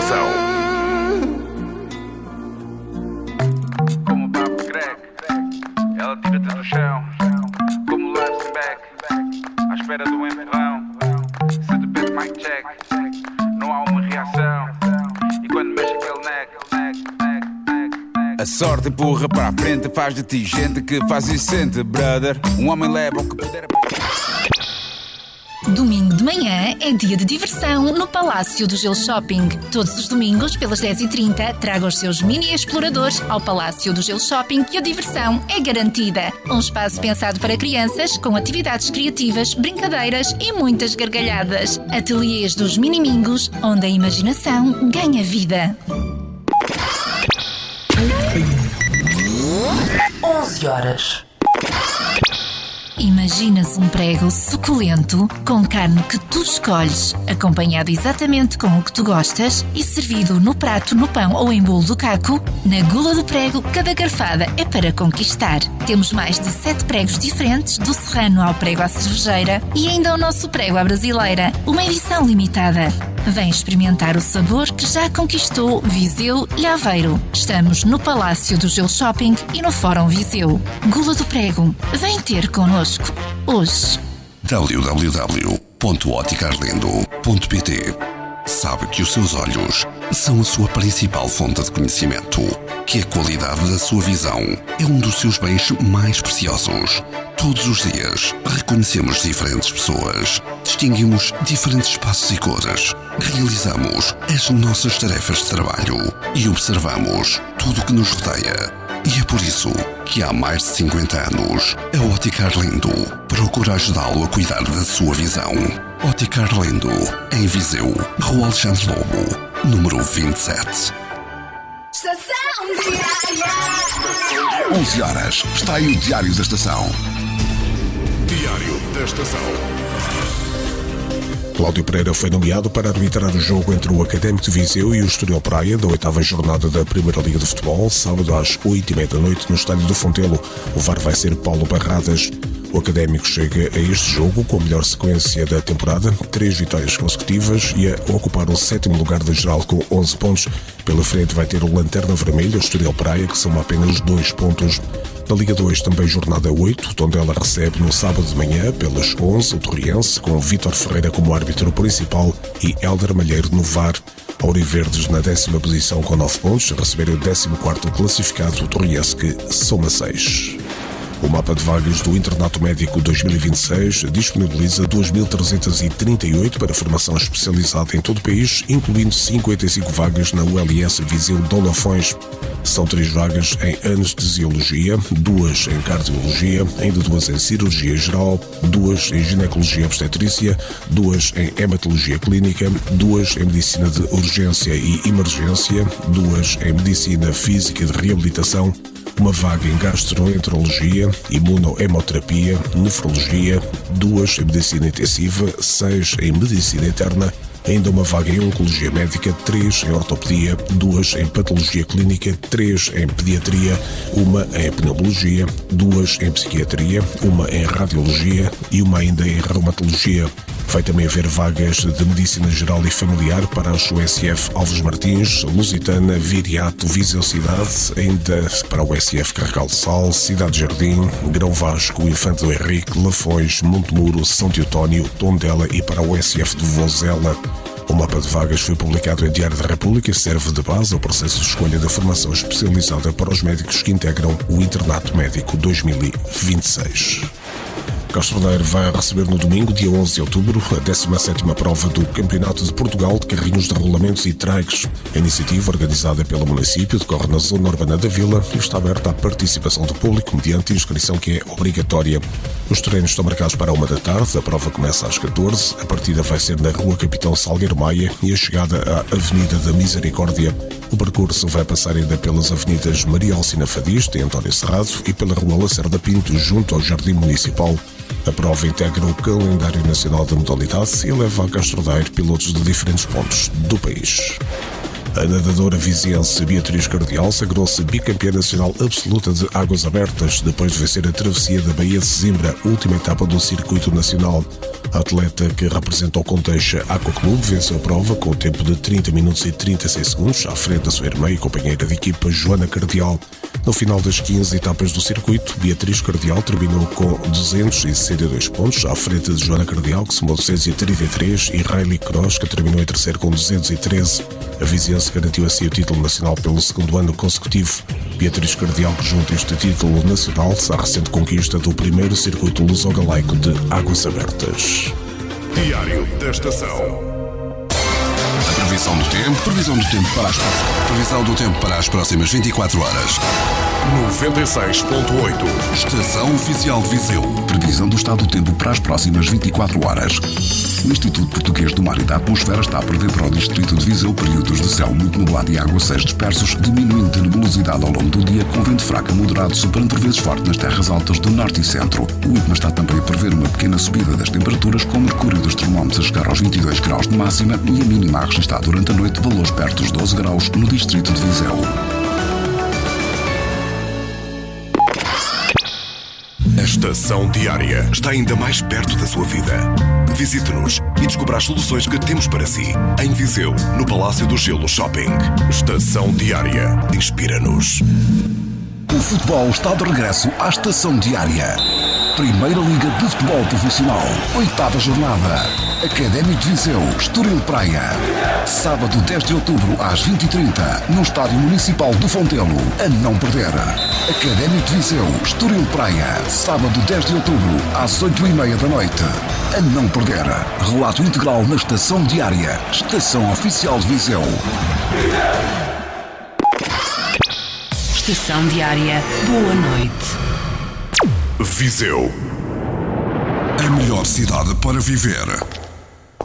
estação. Como o papo Greg, ela tira-te do chão. Como Lance Back, à espera do empurrão. Se te pede mic check, não há uma reação. E quando mexe aquele neck. A sorte empurra para a frente, faz de ti gente que faz e sente, brother. Um homem leva o que puder. Domingo de manhã é dia de diversão no Palácio do Gelo Shopping. Todos os domingos, pelas 10h30, traga os seus mini exploradores ao Palácio do Gelo Shopping, que a diversão é garantida. Um espaço pensado para crianças, com atividades criativas, brincadeiras e muitas gargalhadas. Ateliês dos Minimingos, onde a imaginação ganha vida. 11 horas. Imaginas um prego suculento com carne que tu escolhes, acompanhado exatamente com o que tu gostas e servido no prato, no pão ou em bolo do caco? Na Gula do Prego, cada garfada é para conquistar. Temos mais de 7 pregos diferentes, do serrano ao prego à cervejeira e ainda o nosso prego à brasileira, uma edição limitada. Vem experimentar o sabor que já conquistou Viseu e Aveiro. Estamos no Palácio do Gelo Shopping e no Fórum Viseu. Gula do Prego, vem ter connosco hoje. www.óticarlindo.pt. Sabe que os seus olhos são a sua principal fonte de conhecimento, que a qualidade da sua visão é um dos seus bens mais preciosos. Todos os dias reconhecemos diferentes pessoas, distinguimos diferentes espaços e cores, realizamos as nossas tarefas de trabalho e observamos tudo o que nos rodeia. E é por isso que há mais de 50 anos a Ótica Arlindo procura ajudá-lo a cuidar da sua visão. Ótica Arlindo, em Viseu, Rua Alexandre Lobo, número 27. Estação Diária. 11 horas. Está aí o Diário da Estação. Diário da Estação. Cláudio Pereira foi nomeado para arbitrar o jogo entre o Académico de Viseu e o Estoril Praia da 8ª jornada da Primeira Liga de Futebol, sábado às 8h30 da noite no Estádio do Fontelo. O VAR vai ser Paulo Barradas. O Académico chega a este jogo com a melhor sequência da temporada, 3 vitórias consecutivas e a ocupar o 7º lugar da geral com 11 pontos. Pela frente vai ter o Lanterna Vermelha, o Estoril Praia, que são apenas 2 pontos. Na Liga 2, também jornada 8, Tondela recebe no sábado de manhã, pelas 11, o Torriense, com Vítor Ferreira como árbitro principal e Hélder Malheiro no VAR. Auriverdes na 10ª posição com 9 pontos, a receber o 14º classificado, o Torriense, que soma 6. O mapa de vagas do Internato Médico 2026 disponibiliza 2.338 para formação especializada em todo o país, incluindo 55 vagas na ULS Viseu Dom Lafões. São 3 vagas em anestesiologia, 2 em cardiologia, ainda 2 em cirurgia geral, 2 em ginecologia obstetrícia, 2 em hematologia clínica, 2 em medicina de urgência e emergência, 2 em medicina física e de reabilitação, uma vaga em gastroenterologia, imunohemoterapia, nefrologia, 2 em medicina intensiva, 6 em medicina interna, ainda uma vaga em oncologia médica, 3 em ortopedia, 2 em patologia clínica, 3 em pediatria, 1 em pneumologia, 2 em psiquiatria, 1 em radiologia e 1 ainda em reumatologia. Vai também haver vagas de Medicina Geral e Familiar para as USF Alves Martins, Lusitana, Viriato, Viseu Cidade, ainda para o USF Carregal de Sal, Cidade Jardim, Grão Vasco, Infante do Henrique, Lafões, Montemuro, São Teotónio, Tondela e para o USF de Vozela. O mapa de vagas foi publicado em Diário da República e serve de base ao processo de escolha da formação especializada para os médicos que integram o Internato Médico 2026. Castro Daire vai receber no domingo, dia 11 de outubro, a 17ª prova do Campeonato de Portugal de Carrinhos de Rolamentos e Trikes. A iniciativa, organizada pelo município, decorre na zona urbana da Vila e está aberta à participação do público mediante inscrição que é obrigatória. Os treinos estão marcados para 1 da tarde, a prova começa às 14, a partida vai ser na Rua Capitão Salgueiro Maia e a chegada à Avenida da Misericórdia. O percurso vai passar ainda pelas avenidas Maria Alcina Fadista e António Serrado e pela Rua Lacerda Pinto, junto ao Jardim Municipal. A prova integra o calendário nacional da modalidade e leva a Castro Daire pilotos de diferentes pontos do país. A nadadora viziense Beatriz Cardial sagrou-se bicampeã nacional absoluta de águas abertas depois de vencer a travessia da Baía de Sesimbra, última etapa do circuito nacional. A atleta, que representa o Conteixa Aquaclube, venceu a prova com o tempo de 30 minutos e 36 segundos, à frente da sua irmã e companheira de equipa Joana Cardial. No final das 15 etapas do circuito, Beatriz Cardial terminou com 262 pontos, à frente de Joana Cardial, que somou 233, e Riley Cross, que terminou em terceiro com 213. A viziense garantiu assim o título nacional pelo segundo ano consecutivo. Beatriz Cardial, que junta este título nacional à recente conquista do primeiro circuito luso-galaico de águas abertas. Diário da Estação. A previsão do tempo para as próximas 24 horas. 96.8. Estação Oficial de Viseu. Previsão do estado do tempo para as próximas 24 horas. O Instituto Português do Mar e da Atmosfera está a prever para o distrito de Viseu períodos de céu muito nublado e aguaceiros dispersos, diminuindo a nebulosidade ao longo do dia, com vento fraco a moderado, soprando por vezes forte nas terras altas do norte e centro. O IPMA está também a prever uma pequena subida das temperaturas, com o mercúrio dos termómetros a chegar aos 22 graus de máxima e a mínima a registrar durante a noite valores perto dos 12 graus no distrito de Viseu. A Estação Diária está ainda mais perto da sua vida. Visite-nos e descubra as soluções que temos para si. Em Viseu, no Palácio do Gelo Shopping. Estação Diária. Inspira-nos. O futebol está de regresso à Estação Diária. Primeira Liga de Futebol Profissional. 8ª jornada. Académico de Viseu, Estoril Praia. Sábado 10 de outubro às 20h30 no Estádio Municipal do Fontelo. A não perder. Académico de Viseu, Estoril Praia. Sábado 10 de outubro às 8h30 da noite. A não perder. Relato integral na Estação Diária. Estação Oficial de Viseu. Estação Diária. Boa noite. Viseu. A melhor cidade para viver.